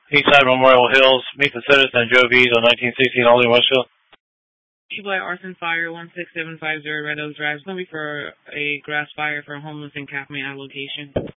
Eastside Memorial Hills, meet the citizen Joe V's on 1916 Alding Westfield. Black Arson Fire 16750 Red Oak Drive. It's going to be for a grass fire for a homeless encampment at location.